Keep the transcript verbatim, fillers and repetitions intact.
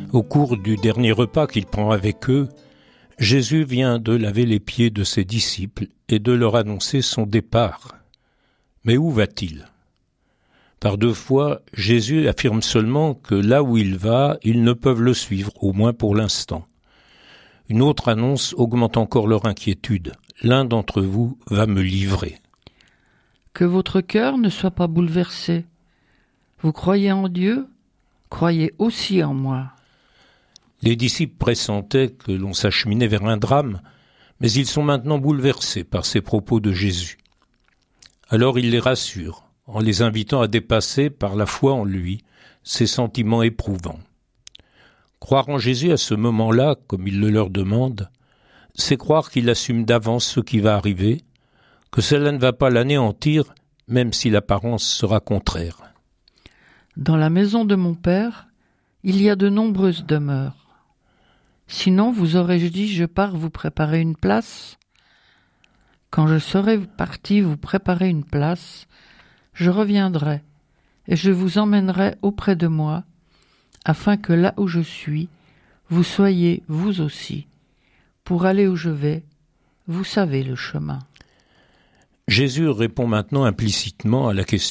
Au cours du dernier repas qu'il prend avec eux, Jésus vient de laver les pieds de ses disciples et de leur annoncer son départ. Mais où va-t-il ? Par deux fois, Jésus affirme seulement que là où il va, ils ne peuvent le suivre, au moins pour l'instant. Une autre annonce augmente encore leur inquiétude. L'un d'entre vous va me livrer. Que votre cœur ne soit pas bouleversé. Vous croyez en Dieu ? Croyez aussi en moi. Les disciples pressentaient que l'on s'acheminait vers un drame, mais ils sont maintenant bouleversés par ces propos de Jésus. Alors il les rassure, en les invitant à dépasser, par la foi en lui, ces sentiments éprouvants. Croire en Jésus à ce moment-là, comme il le leur demande, c'est croire qu'il assume d'avance ce qui va arriver, que cela ne va pas l'anéantir, même si l'apparence sera contraire. Dans la maison de mon Père, il y a de nombreuses demeures. Sinon, vous aurais-je dit, je pars vous préparer une place ? Quand je serai parti vous préparer une place, je reviendrai, et je vous emmènerai auprès de moi, afin que là où je suis, vous soyez vous aussi. Pour aller où je vais, vous savez le chemin. Jésus répond maintenant implicitement à la question